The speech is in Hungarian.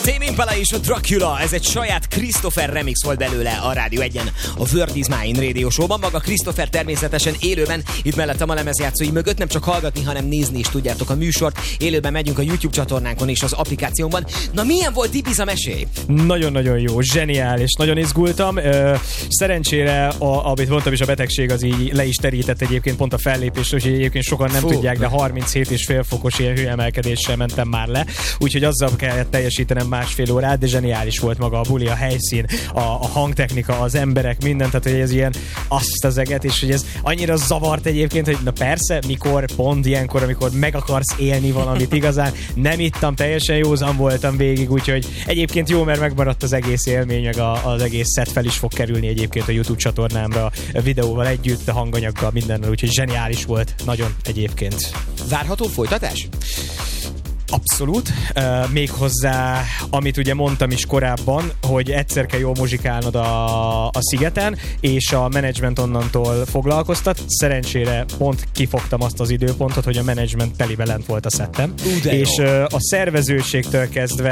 Tame Impala és a Dracula, ez egy saját Christopher remix volt belőle a Rádió 1-en, a Word is Mine Radio Show-ban. Maga Christopher természetesen élőben, itt mellettem a lemezjátszói mögött, nem csak hallgatni, hanem nézni is tudjátok a műsort. Élőben megyünk a YouTube csatornánkon és az applikációnkban. Na milyen volt Ibiza, mesélj? Nagyon-nagyon jó, zseniális, nagyon izgultam. Szerencsére, amit mondtam is, a betegség az így le is terített egyébként pont a fellépést, úgyhogy egyébként sokan nem tudják, de 37,5 fokos ilyen hőemelkedéssel mentem már le, úgyhogy azzal kellett teljesítenem másfél órát, de zseniális volt maga a buli, a helyszín, a hangtechnika, az emberek, mindent, tehát hogy ez ilyen azt az eget, és hogy ez annyira zavart egyébként, hogy na persze, mikor, pont ilyenkor, amikor meg akarsz élni valamit igazán, nem ittam, teljesen józan voltam végig, úgyhogy egyébként jó, mert megmaradt az egész élmény, meg az egész set fel is fog kerülni egyébként a YouTube csatornámra, a videóval együtt, a hanganyaggal, mindennel, úgyhogy zseniális volt, nagyon egyébként. Várható folytatás? Abszolút. Méghozzá, amit ugye mondtam is korábban, hogy egyszer kell jól muzsikálnod a szigeten, és a menedzsment onnantól foglalkoztat. Szerencsére pont kifogtam azt az időpontot, hogy a menedzsment telibe lent volt a szettem. És a szervezőségtől kezdve